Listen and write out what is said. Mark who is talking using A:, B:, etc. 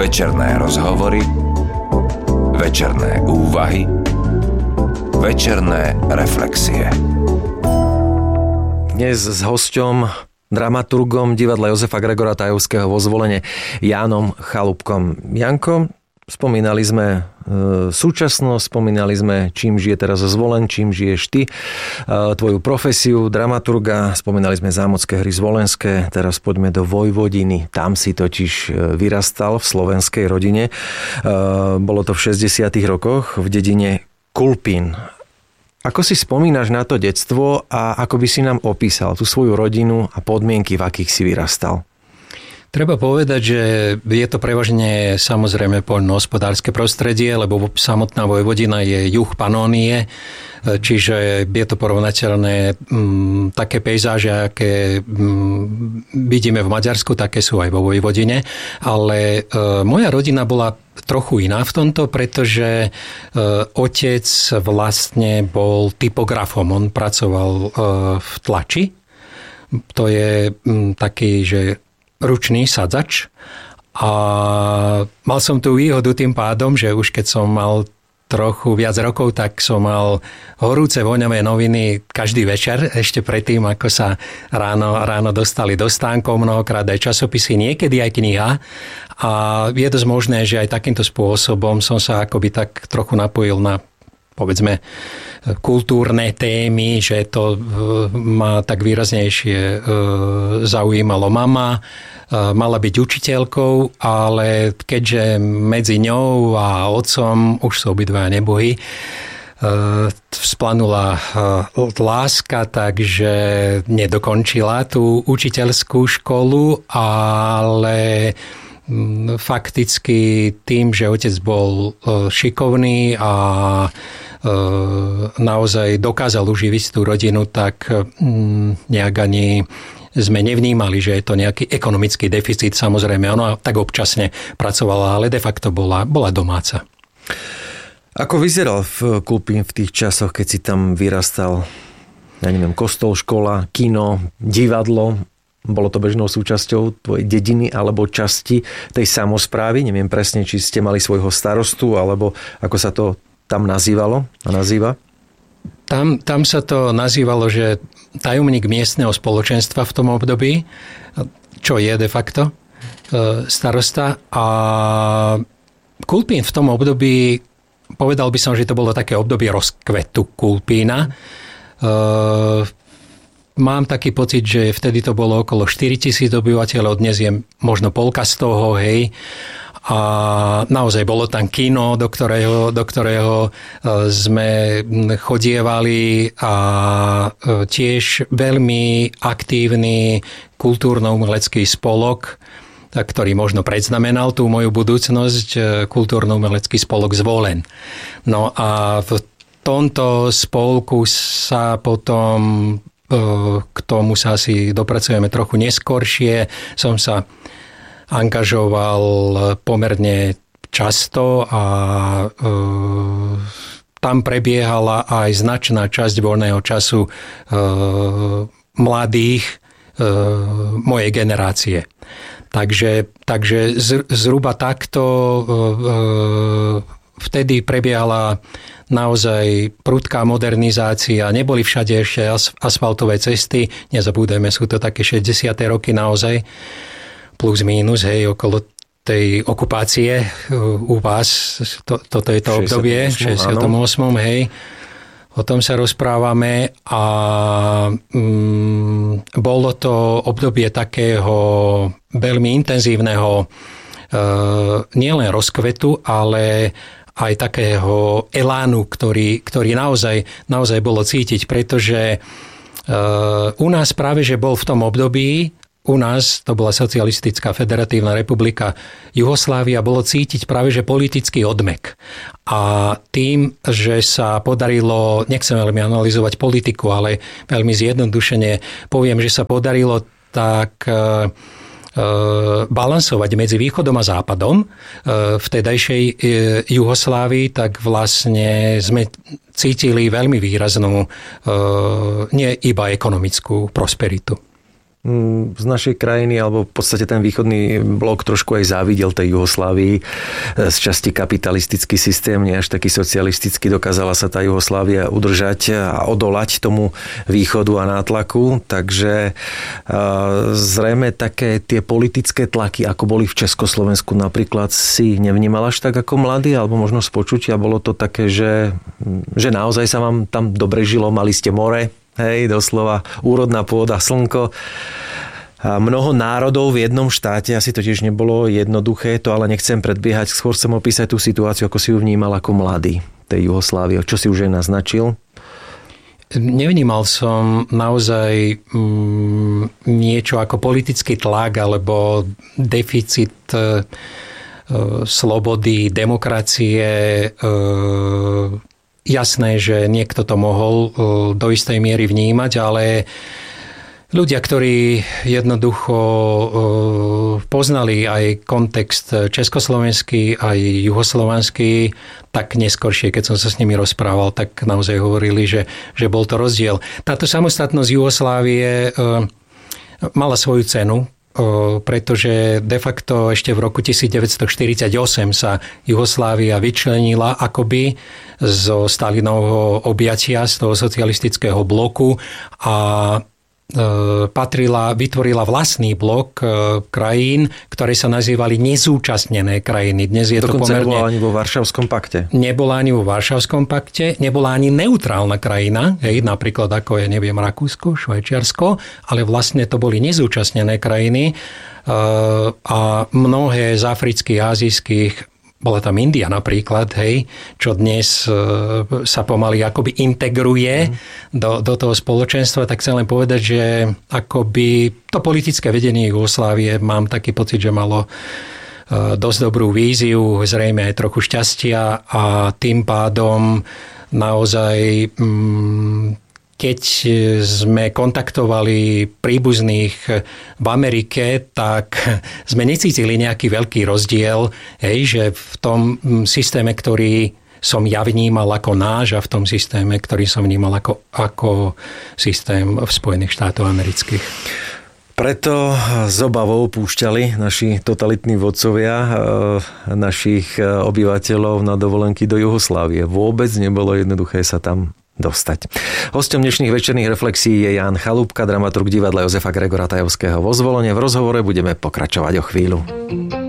A: Večerné rozhovory, večerné úvahy, večerné reflexie.
B: Dnes s hosťom, dramaturgom divadla Jozefa Gregora Tajovského vo Zvolene, Jánom Chalúbkom. Janko, spomínali sme súčasnosť, spomínali sme, čím žije teraz Zvolen, čím žiješ ty, tvoju profesiu dramaturga, spomínali sme zámocké hry zvolenské, teraz poďme do Vojvodiny, tam si totiž vyrastal v slovenskej rodine. Bolo to v 60. rokoch v dedine Kulpín. Ako si spomínaš na to detstvo a ako by si nám opísal tú svoju rodinu a podmienky, v akých si vyrastal?
C: Treba povedať, že je to prevažne samozrejme poľnohospodárske prostredie, lebo samotná Vojvodina je juh Panónie, čiže je to porovnateľné také pejzáže, aké vidíme v Maďarsku, také sú aj vo Vojvodine. Ale moja rodina bola trochu iná v tomto, pretože otec vlastne bol typografom. On pracoval v tlači. To je taký, že ručný sadzač, a mal som tú výhodu tým pádom, že už keď som mal trochu viac rokov, tak som mal horúce voňavé noviny každý večer, ešte predtým, ako sa ráno dostali do stánkov, mnohokrát aj časopisy, niekedy aj kniha. A je dosť možné, že aj takýmto spôsobom som sa akoby tak trochu napojil na, povedzme, kultúrne témy, že to ma tak výraznejšie zaujímalo. Mama mala byť učiteľkou, ale keďže medzi ňou a otcom už sú obidvaja nebohy, vzplanula láska, takže nedokončila tú učiteľskú školu, ale fakticky tým, že otec bol šikovný a naozaj dokázal uživiť tú rodinu, tak nejak ani sme nevnímali, že je to nejaký ekonomický deficit. Samozrejme, ona tak občasne pracovala, ale de facto bola domáca.
B: Ako vyzeral v Kulpín v tých časoch, keď si tam vyrastal? Ja neviem, kostol, škola, kino, divadlo. Bolo to bežnou súčasťou tvojej dediny alebo časti tej samosprávy? Neviem presne, či ste mali svojho starostu, alebo ako sa to tam nazývalo a nazýva?
C: Tam sa to nazývalo, že tajomník miestneho spoločenstva v tom období, čo je de facto starosta. A Kulpín v tom období, povedal by som, že to bolo také obdobie rozkvetu Kulpína. Mám taký pocit, že vtedy to bolo okolo 4,000 obyvateľov, dnes je možno polka z toho, hej. A naozaj bolo tam kino, do ktorého sme chodievali, a tiež veľmi aktívny kultúrno-umelecký spolok, ktorý možno predznamenal tú moju budúcnosť, kultúrno-umelecký spolok Zvolen. No a v tomto spolku sa potom, k tomu sa asi dopracujeme trochu neskoršie, som sa angažoval pomerne často a tam prebiehala aj značná časť voľného času mladých mojej generácie. Takže zhruba takto vtedy prebiehala naozaj prudká modernizácia. Neboli všade ešte asfaltové cesty. Nezabúdajme, sú to také 60. roky naozaj. Plus mínus, hej, okolo tej okupácie u vás. Toto je to obdobie, v 68. Hej. O tom sa rozprávame a bolo to obdobie takého veľmi intenzívneho nielen rozkvetu, ale aj takého elánu, ktorý naozaj bolo cítiť, pretože u nás práve, že bol v tom období, u nás, to bola Socialistická federatívna republika Juhoslávia, bolo cítiť práve, že politický odmek. A tým, že sa podarilo, nechcem veľmi analyzovať politiku, ale veľmi zjednodušene poviem, že sa podarilo tak balansovať medzi východom a západom v tedajšej Juhoslávii, tak vlastne sme cítili veľmi výraznú, nie iba ekonomickú prosperitu.
B: z našej krajiny, alebo v podstate ten východný blok trošku aj závidel tej Juhoslávii. Z časti kapitalistický systém, nie až taký socialistický, dokázala sa tá Juhoslávia udržať a odolať tomu východu a nátlaku, takže zrejme také tie politické tlaky, ako boli v Československu napríklad, si nevnímal až tak ako mladý, alebo možno z počutia bolo to také, že naozaj sa vám tam dobre žilo, mali ste more, hej, doslova úrodná pôda, slnko. A mnoho národov v jednom štáte, asi to tiež nebolo jednoduché, to ale nechcem predbiehať, skôr chcem opísať tú situáciu, ako si ju vnímal ako mladý tej Juhoslávie, čo si už aj naznačil.
C: Nevnímal som naozaj niečo ako politický tlak alebo deficit slobody, demokracie. Jasné, že niekto to mohol do istej miery vnímať, ale ľudia, ktorí jednoducho poznali aj kontext československý, aj juhoslovanský, tak neskôršie, keď som sa s nimi rozprával, tak naozaj hovorili, že bol to rozdiel. Táto samostatnosť Juhoslávie mala svoju cenu, pretože de facto ešte v roku 1948 sa Juhoslávia vyčlenila akoby zo Stalinovho objatia, z toho socialistického bloku a vytvorila vlastný blok krajín, ktoré sa nazývali nezúčastnené krajiny. Dnes je
B: dokonca
C: to pomerne...
B: nebola ani vo Varšavskom pakte.
C: Nebola ani vo Varšavskom pakte, nebola ani neutrálna krajina, napríklad ako je, Rakúsko, Švajčiarsko, ale vlastne to boli nezúčastnené krajiny a mnohé z afrických, ázijských, bola tam India napríklad, čo dnes sa pomaly akoby integruje do toho spoločenstva, tak chcem len povedať, že akoby to politické vedenie Jugoslávie, mám taký pocit, že malo dosť dobrú víziu, zrejme aj trochu šťastia a tým pádom naozaj keď sme kontaktovali príbuzných v Amerike, tak sme necítili nejaký veľký rozdiel, že v tom systéme, ktorý som ja vnímal ako náš a v tom systéme, ktorý som vnímal ako systém v Spojených štátoch amerických.
B: Preto s obavou púšťali naši totalitní vodcovia našich obyvateľov na dovolenky do Juhoslávie. Vôbec nebolo jednoduché sa tam dostať. Hosťom dnešných večerných reflexí je Ján Chalúbka, dramaturg divadla Jozefa Gregora Tajovského vo Zvolene. V rozhovore budeme pokračovať o chvíľu.